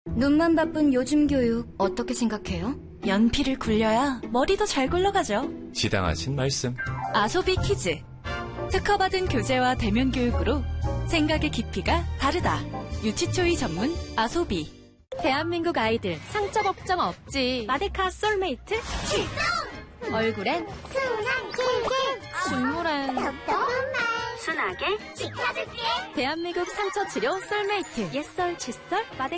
눈만 바쁜 요즘 교육 어떻게 생각해요? 연필을 굴려야 머리도 잘 굴러가죠. 지당하신 말씀. 아소비 키즈. 특허받은 교재와 대면 교육으로 생각의 깊이가 다르다. 유치초이 전문 아소비. 대한민국 아이들 상처 걱정 없지. 마데카 솔메이트 출동! 얼굴엔 순한 킹킹, 식물엔 순하게 지켜줄게. 대한민국 상처 치료 솔메이트. 옛설 칫솔 마데카